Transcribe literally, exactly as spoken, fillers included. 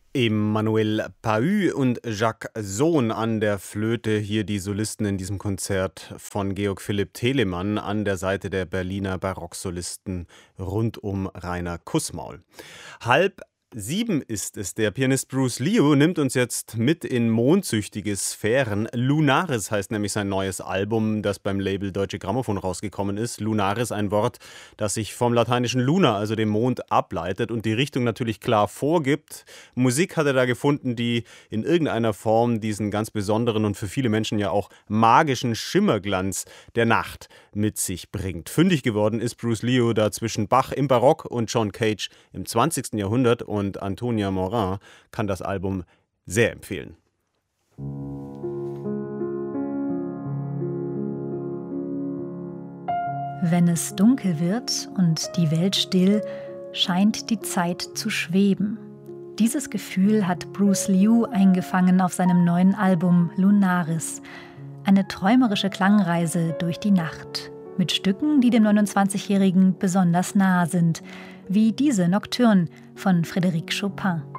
Emmanuel Pahü und Jacques Sohn an der Flöte, hier die Solisten in diesem Konzert von Georg Philipp Telemann an der Seite der Berliner Barocksolisten rund um Rainer Kussmaul. Halb sieben ist es. Der Pianist Bruce Liu nimmt uns jetzt mit in mondsüchtige Sphären. Lunaris heißt nämlich sein neues Album, das beim Label Deutsche Grammophon rausgekommen ist. Lunaris, ein Wort, das sich vom lateinischen Luna, also dem Mond, ableitet und die Richtung natürlich klar vorgibt. Musik hat er da gefunden, die in irgendeiner Form diesen ganz besonderen und für viele Menschen ja auch magischen Schimmerglanz der Nacht mit sich bringt. Fündig geworden ist Bruce Liu da zwischen Bach im Barock und John Cage im zwanzigsten Jahrhundert, und Antonia Morin kann das Album sehr empfehlen. Wenn es dunkel wird und die Welt still, scheint die Zeit zu schweben. Dieses Gefühl hat Bruce Liu eingefangen auf seinem neuen Album Lunaris. Eine träumerische Klangreise durch die Nacht. Mit Stücken, die dem neunundzwanzigjährigen besonders nahe sind, wie diese Nocturne von Frédéric Chopin.